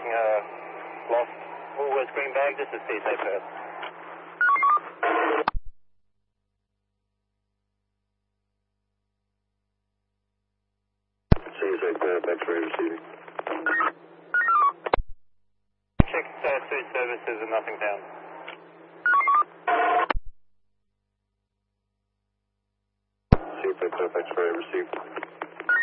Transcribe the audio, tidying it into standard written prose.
lost Woolworths green bag. This is CSA Perth. CSA Perth, X-ray receiving. Checked food services and nothing down. CSA Perth, X-ray received.